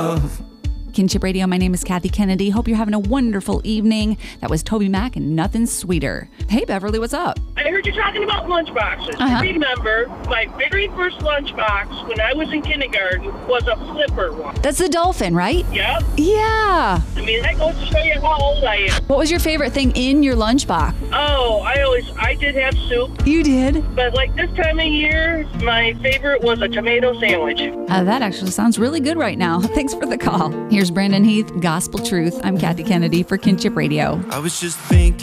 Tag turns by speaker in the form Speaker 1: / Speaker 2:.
Speaker 1: love.
Speaker 2: Kinship Radio, my name is Kathy Kennedy. Hope you're having a wonderful evening. That was Toby Mac and Nothing Sweeter. Hey, Beverly, what's up?
Speaker 3: I heard you talking about lunchboxes. I remember my very first lunchbox when I was in kindergarten was a flipper one.
Speaker 2: That's the dolphin, right?
Speaker 3: Yep.
Speaker 2: Yeah.
Speaker 3: I mean, that goes to show you how old I am.
Speaker 2: What was your favorite thing in your lunchbox?
Speaker 3: Oh, I did have soup.
Speaker 2: You did?
Speaker 3: But like this time of year, my favorite was a tomato sandwich.
Speaker 2: That actually sounds really good right now. Thanks for the call. Here's Brandon Heath, Gospel Truth. I'm Kathy Kennedy for Kinship Radio.
Speaker 1: I was just thinking.